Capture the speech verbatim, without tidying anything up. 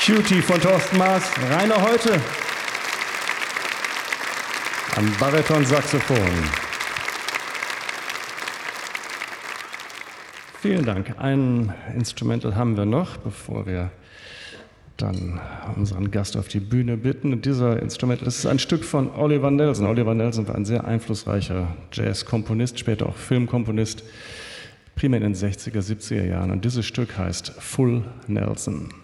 Cutie von Thorsten Maas, Rainer Heute am Bariton-Saxophon. Vielen Dank. Ein Instrumental haben wir noch, bevor wir dann unseren Gast auf die Bühne bitten. Und dieser Instrumental, das ist ein Stück von Oliver Nelson. Oliver Nelson war ein sehr einflussreicher Jazz-Komponist, später auch Filmkomponist, primär in den sechziger, siebziger Jahren. Und dieses Stück heißt Full Nelson.